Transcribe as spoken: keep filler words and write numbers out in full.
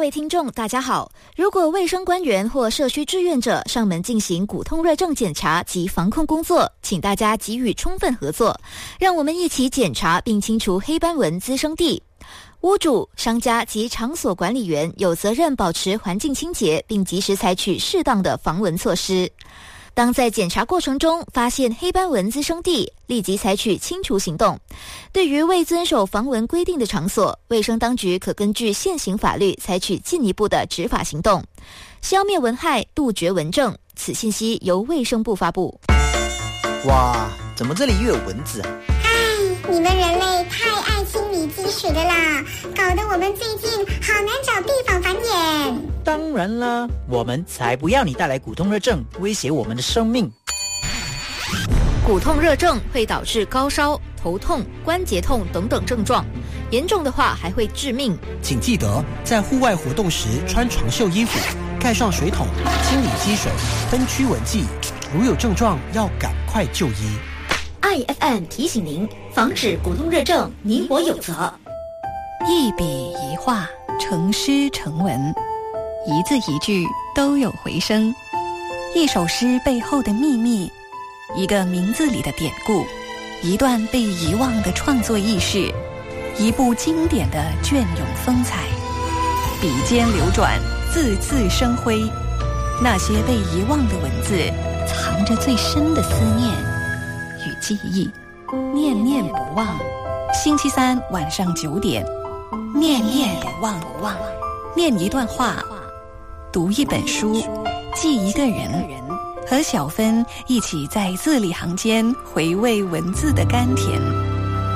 位听众大家好，如果卫生官员或社区志愿者上门进行骨痛热症检查及防控工作，请大家给予充分合作，让我们一起检查并清除黑斑纹滋生地。屋主、商家及场所管理员有责任保持环境清洁，并及时采取适当的防蚊措施。当在检查过程中发现黑斑纹滋生地，立即采取清除行动。对于未遵守防蚊规定的场所，卫生当局可根据现行法律采取进一步的执法行动，消灭蚊害，杜绝蚊症。此信息由卫生部发布。 哇，怎么这里又有蚊子啊？ 你们人类太爱清理积水的啦，搞得我们最近好难找地方繁衍。 当然啦，我们才不要你带来骨痛热症，威胁我们的生命。 骨痛热症会导致高烧、头痛、关节痛等等症状，严重的话还会致命。 请记得在户外活动时穿长袖衣服，盖上水桶，清理积水，喷驱蚊剂。如有症状，要赶快就医。 I F M 提醒您，防止骨痛热症，你我有责。 一笔一画，成诗成文，一字一句都有回声。一首诗背后的秘密，一个名字里的典故，一段被遗忘的创作轶事，一部经典的隽永风采。笔尖流转，字字生辉。那些被遗忘的文字，藏着最深的思念与记忆，念念不忘。星期三晚上九点，念念不忘，念一段话，读一本书，记一个人，和小芬一起在字里行间回味文字的甘甜。